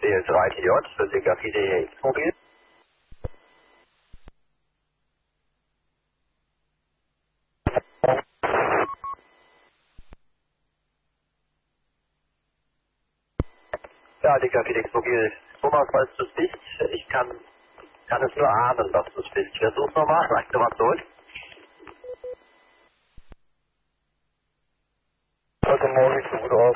DL3TJ für DKFD mobil. Ja, DKFD mobil. Thomas, falls du es bist, ich kann es nur ahnen, dass du es bist. Ich versuch's nochmal, sag dir mal zurück. Heute Morgen nicht so gut aus.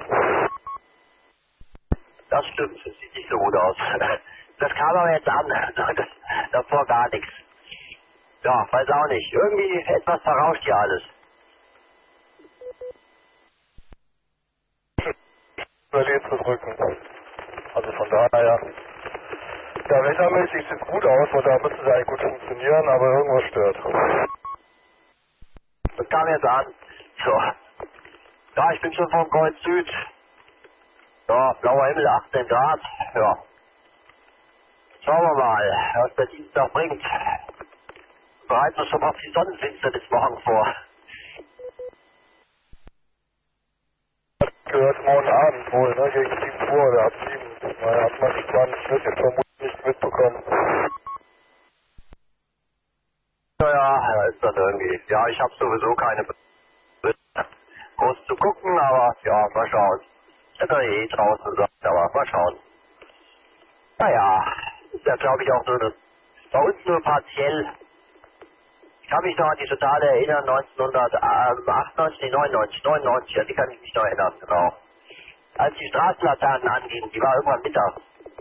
Das stimmt, es sieht nicht so gut aus. Das kam aber jetzt an, davor gar nichts. Ja, weiß auch nicht. Irgendwie etwas verrauscht hier alles. Überlebt zu drücken. Also von daher, ja, wettermäßig sieht es gut aus, und da müsste es eigentlich gut funktionieren, aber irgendwas stört. Das kam jetzt an. So. Ja, ich bin schon vom Kreuz Süd. Ja, blauer Himmel, 18 Grad. Ja. Schauen wir mal, was der Dienstag bringt. Bereiten wir schon mal auf die Sonnenfinsternis morgen vor. Gehört morgen Abend wohl, ne, gegen 7 Uhr oder ab 7. Naja, hat man gespannt, ich werde jetzt vermutlich nicht mitbekommen. Ja, ist das irgendwie. Ja, ich habe sowieso keine Lust, groß zu gucken, aber ja, mal schauen. Ich hätte eh draußen gesagt, aber mal schauen. Naja, ist ja glaube ich auch nur bei uns nur partiell. Ich kann mich noch an die Totale erinnern, 1998, nee, 99, an die kann ich mich noch erinnern, genau. Als die Straßenlaternen angingen, die war irgendwann mittags.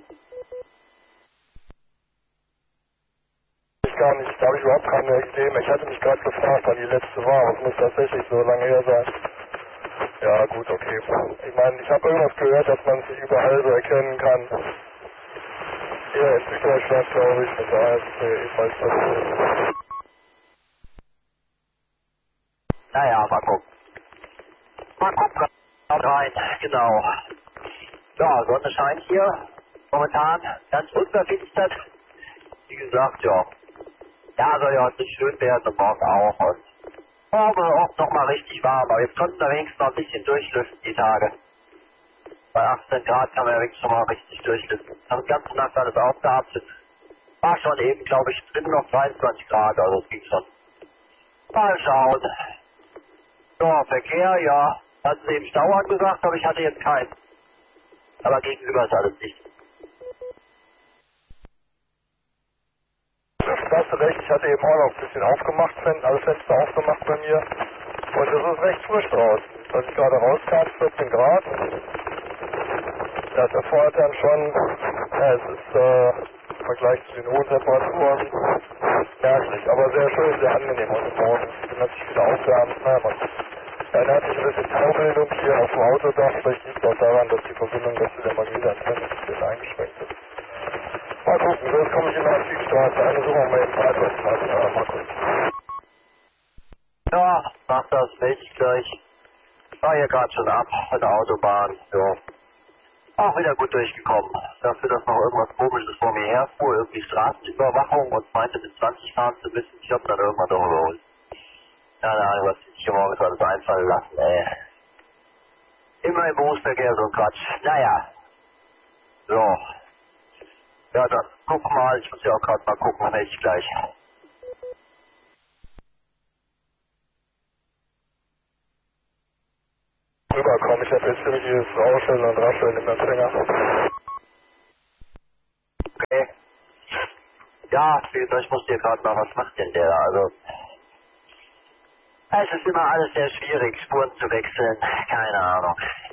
Ich gar nicht, da habe ich überhaupt keine Idee mehr. Ich hatte mich gerade gefragt, wann die letzte war, aber es muss tatsächlich so lange her sein. Ja gut, okay. Ich meine, ich habe irgendwas gehört, dass man sich überall so erkennen kann. Hier in Süddeutschland, glaube ich, von daher ist es ebenfalls das. Naja, mal gucken. Mal gucken rein, genau. Ja, Sonne scheint hier momentan ganz unverfinstert. Wie gesagt, ja. Ja, soll ja heute schön werden und morgen auch. Und morgen auch nochmal richtig warm, aber jetzt konnten wir wenigstens noch ein bisschen durchlüften die Tage. Bei 18 Grad kann man ja wenigstens schon mal richtig durchlüften. Haben die ganze Nacht alles aufgeatmet. War schon eben, glaube ich, drin noch 22 Grad, also es ging schon. Mal schauen. Ja, Verkehr, ja. Hatten Sie eben Stau angesagt, aber ich hatte jetzt keinen. Aber gegenüber ist alles dicht. Da hast du recht, ich hatte eben auch noch ein bisschen aufgemacht, alle Fenster aufgemacht bei mir. Und es ist recht frisch draußen. Als ich gerade rauskam, 14 Grad. Ja, das erfordert dann schon, ja, es ist im Vergleich zu den hohen Temperaturen merklich, aber sehr schön, sehr angenehm heute Morgen. Dann hat sich wieder aufgewärmt. Naja, man erinnert sich ein bisschen Taubildung hier auf dem Autodach. Vielleicht liegt es auch daran, dass die Verbindung zu der Magnetantenne ein bisschen eingeschränkt ist. Mal gucken, sonst komme ich in der Südstraße. Eine suchen wir mal eben weiter. Ja, mal gucken. Ja, mach das, melde ich gleich. Ich war hier gerade schon ab von der Autobahn. Ja. Auch wieder gut durchgekommen. Dafür, dass noch irgendwas Komisches vor mir herfuhr, irgendwie Straßenüberwachung und meinte mit 20 fahren zu müssen. Ich hab dann irgendwann doch überholt. Keine Ahnung, was sich hier morgens alles einfallen lassen, ey. Immer im Berufsverkehr so ein Quatsch. Naja. So. Ja, dann guck mal. Ich muss ja auch gerade mal gucken, melde ich gleich. Rüberkommen, ich habe jetzt ziemlich dieses Rauscheln und Rascheln im Empfänger. Okay. Ja, wie gesagt, ich muss dir gerade mal, was macht denn der da? Also, es ist immer alles sehr schwierig, Spuren zu wechseln. Keine Ahnung.